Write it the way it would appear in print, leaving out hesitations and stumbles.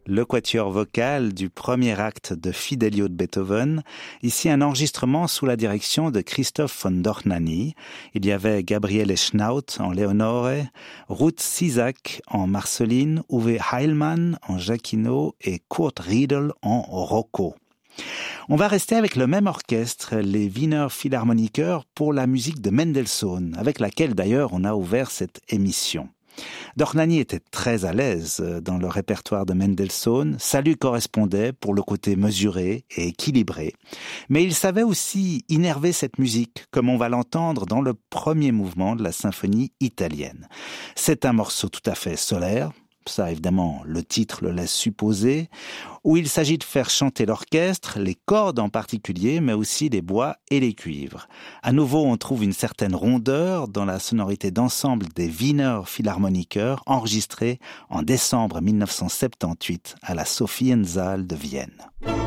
le quatuor vocal du premier acte de Fidelio de Beethoven. Ici, un enregistrement sous la direction de Christoph von Dohnanyi. Il y avait Gabriele Schnaut en Leonore, Ruth Sisak en Marceline, Uwe Heilmann en Jacquino et Kurt Riedel en Rocco. On va rester avec le même orchestre, les Wiener Philharmoniker, pour la musique de Mendelssohn, avec laquelle d'ailleurs on a ouvert cette émission. Dohnanyi était très à l'aise dans le répertoire de Mendelssohn, ça lui correspondait pour le côté mesuré et équilibré. Mais il savait aussi innerver cette musique, comme on va l'entendre dans le premier mouvement de la symphonie italienne. C'est un morceau tout à fait solaire, ça évidemment le titre le laisse supposer, où il s'agit de faire chanter l'orchestre, les cordes en particulier, mais aussi les bois et les cuivres. À nouveau, on trouve une certaine rondeur dans la sonorité d'ensemble des Wiener Philharmoniker, enregistrée en décembre 1978 à la Sophiensaal de Vienne.